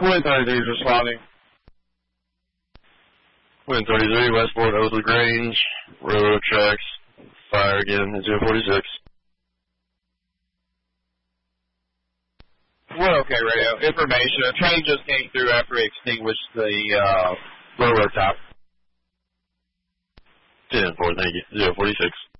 Wind 33 is responding. Wind 33, Westport, Oakley Grange, railroad tracks, fire again at 046. We're okay, radio. Information. A train just came through after we extinguished the railroad top. 10-4, thank you. 046.